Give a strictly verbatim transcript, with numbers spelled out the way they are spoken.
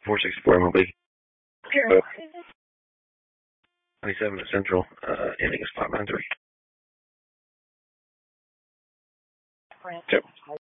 four sixty-four M L B. Sure. twenty-seven at Central. Uh, ending is five nine three. Right. Yep.